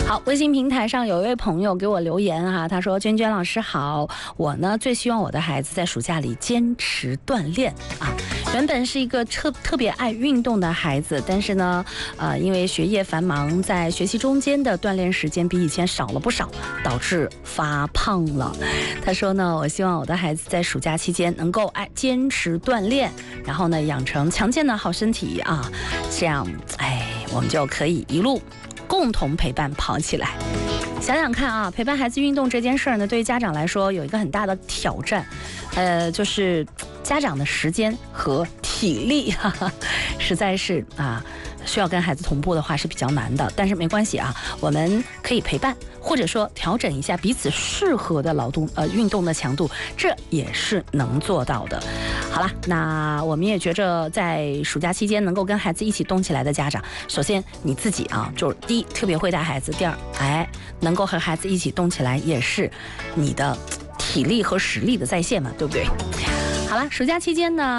好，微信平台上有一位朋友给我留言啊，他说：“娟娟老师好，我呢最希望我的孩子在暑假里坚持锻炼啊。原本是一个特别爱运动的孩子，但是呢，因为学业繁忙，在学习中间的锻炼时间比以前少了不少，导致发胖了。”他说呢，我希望我的孩子在暑假期间能够坚持锻炼，然后呢养成强健的好身体啊，这样我们就可以一路共同陪伴跑起来。想想看啊，陪伴孩子运动这件事儿呢，对于家长来说有一个很大的挑战，就是家长的时间和体力，实在是需要跟孩子同步的话是比较难的。但是没关系啊，我们可以陪伴，或者说调整一下彼此适合的运动的强度，这也是能做到的。好了，那我们也觉着在暑假期间能够跟孩子一起动起来的家长，首先你自己啊，就是第一特别会带孩子，第二能够和孩子一起动起来，也是你的体力和实力的再现嘛，对不对？好了，暑假期间呢